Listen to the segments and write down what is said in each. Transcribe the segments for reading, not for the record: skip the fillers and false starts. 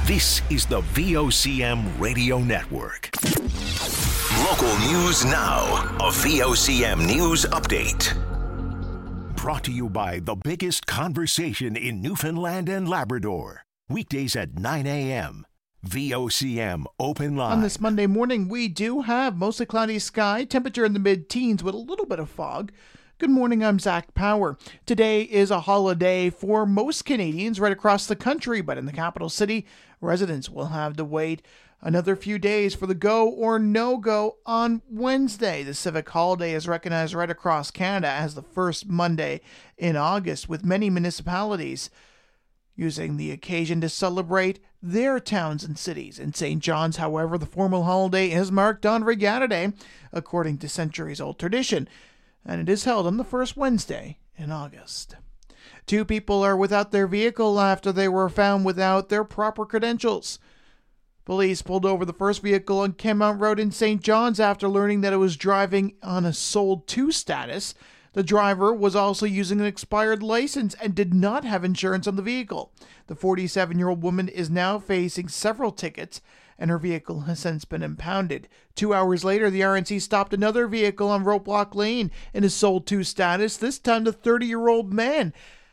This is the VOCM Radio Network. Local news now. A VOCM News Update. Brought to you by the biggest conversation in Newfoundland and Labrador. Weekdays at 9 a.m. VOCM Open Line. On this Monday morning, we do have mostly cloudy sky, temperature in the mid-teens with a little bit of fog. Good morning, I'm Zach Power. Today is a holiday for most Canadians right across the country, but in the capital city, residents will have to wait another few days for the go or no-go on Wednesday. The civic holiday is recognized right across Canada as the first Monday in August, with many municipalities using the occasion to celebrate their towns and cities. In St. John's, however, the formal holiday is marked on Regatta Day, according to centuries-old tradition, and it is held on the first Wednesday in August. 2 people are without their vehicle after they were found without their proper credentials. Police pulled over the first vehicle on Kenmount Road in St. John's after learning that it was driving on a sold to status. The driver was also using an expired license and did not have insurance on the vehicle. The 47-year-old woman is now facing several tickets, and her vehicle has since been impounded. 2 hours later, the RNC stopped another vehicle on Roadblock Lane in a sold to status. This time, the 30-year-old man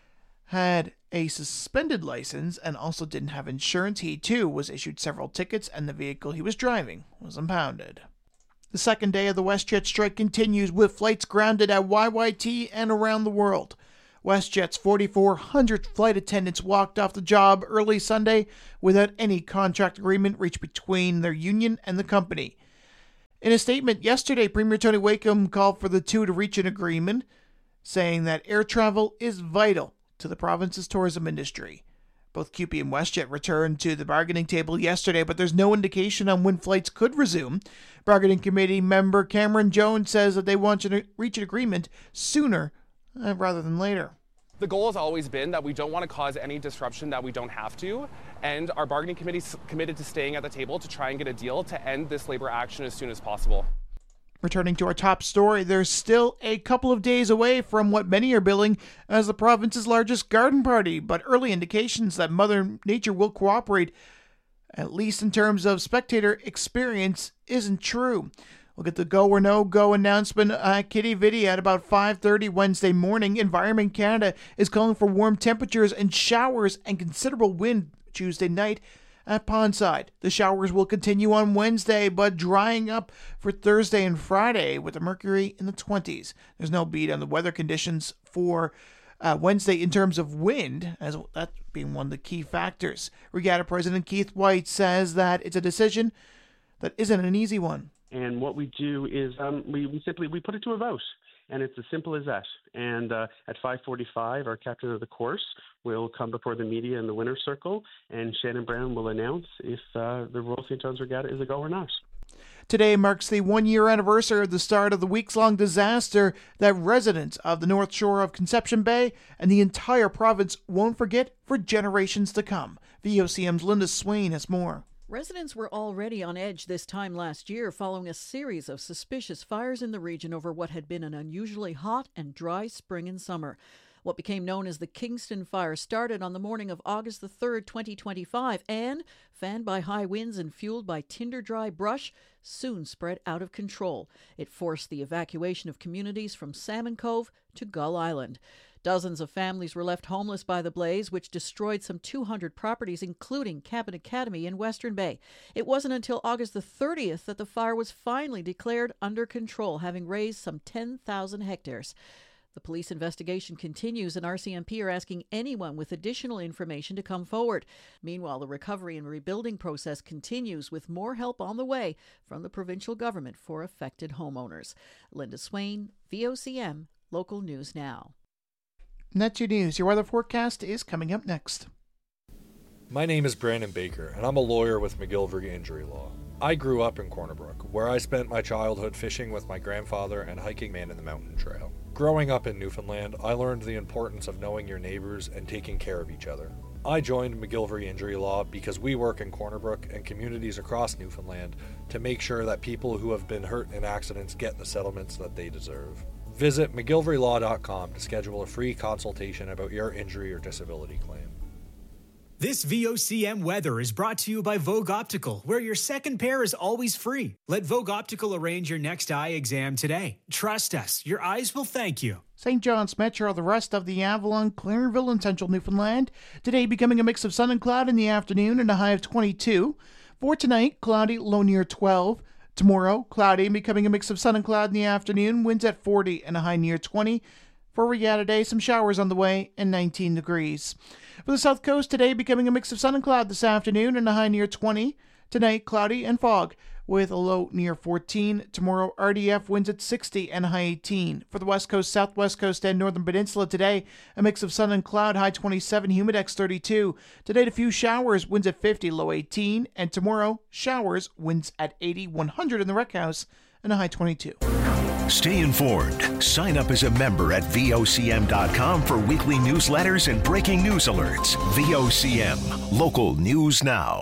had a suspended license and also didn't have insurance. He, too, was issued several tickets, and the vehicle he was driving was impounded. The second day of the WestJet strike continues with flights grounded at YYT and around the world. WestJet's 4,400 flight attendants walked off the job early Sunday without any contract agreement reached between their union and the company. In a statement yesterday, Premier Tony Wakeham called for the two to reach an agreement, saying that air travel is vital to the province's tourism industry. Both CUPE and WestJet returned to the bargaining table yesterday, but there's no indication on when flights could resume. Bargaining committee member Cameron Jones says that they want to reach an agreement sooner rather than later. The goal has always been that we don't want to cause any disruption that we don't have to, and our bargaining committee is committed to staying at the table to try and get a deal to end this labor action as soon as possible. Returning to our top story, there's still a couple of days away from what many are billing as the province's largest garden party, but early indications that Mother Nature will cooperate, at least in terms of spectator experience, isn't true. We'll get the go or no-go announcement at Kitty Vitty at about 5:30 Wednesday morning. Environment Canada is calling for warm temperatures and showers and considerable wind Tuesday night at Pondside. The showers will continue on Wednesday, but drying up for Thursday and Friday with the mercury in the 20s. There's no beat on the weather conditions for Wednesday in terms of wind, as that being one of the key factors. Regatta President Keith White says that it's a decision that isn't an easy one. And what we do is we simply put it to a vote, and it's as simple as that. And at 5:45, our captain of the course will come before the media in the winner's circle, and Shannon Brown will announce if the Royal St. John's Regatta is a go or not. Today marks the 1-year anniversary of the start of the weeks-long disaster that residents of the North Shore of Conception Bay and the entire province won't forget for generations to come. VOCM's Linda Swain has more. Residents were already on edge this time last year following a series of suspicious fires in the region over what had been an unusually hot and dry spring and summer. What became known as the Kingston Fire started on the morning of August the 3rd, 2025, and, fanned by high winds and fueled by tinder-dry brush, soon spread out of control. It forced the evacuation of communities from Salmon Cove to Gull Island. Dozens of families were left homeless by the blaze, which destroyed some 200 properties, including Cabin Academy in Western Bay. It wasn't until August the 30th that the fire was finally declared under control, having razed some 10,000 hectares. The police investigation continues, and RCMP are asking anyone with additional information to come forward. Meanwhile, the recovery and rebuilding process continues, with more help on the way from the provincial government for affected homeowners. Linda Swain, VOCM, Local News Now. And that's your news. Your weather forecast is coming up next. My name is Brandon Baker, and I'm a lawyer with McGillivray Injury Law. I grew up in Corner Brook, where I spent my childhood fishing with my grandfather and hiking Man in the Mountain Trail. Growing up in Newfoundland, I learned the importance of knowing your neighbors and taking care of each other. I joined McGillivray Injury Law because we work in Corner Brook and communities across Newfoundland to make sure that people who have been hurt in accidents get the settlements that they deserve. Visit McGillivraylAw.com to schedule a free consultation about your injury or disability claim. This VOCM weather is brought to you by Vogue Optical, where your second pair is always free. Let Vogue Optical arrange your next eye exam today. Trust us, your eyes will thank you. St. John's Metro, the rest of the Avalon, Clarenville, and central Newfoundland. Today becoming a mix of sun and cloud in the afternoon and a high of 22. For tonight, cloudy, low near 12. Tomorrow, cloudy and becoming a mix of sun and cloud in the afternoon, winds at 40 and a high near 20. For Regatta Day, some showers on the way and 19 degrees. For the South Coast, today becoming a mix of sun and cloud this afternoon and a high near 20. Tonight, cloudy and fog with a low near 14. Tomorrow, RDF winds at 60 and a high 18. For the West Coast, Southwest Coast, and Northern Peninsula today, a mix of sun and cloud, high 27, humidex 32. Today, a few showers, winds at 50, low 18. And tomorrow, showers, winds at 80, 100 in the Rec House, and a high 22. Stay informed. Sign up as a member at VOCM.com for weekly newsletters and breaking news alerts. VOCM, local news now.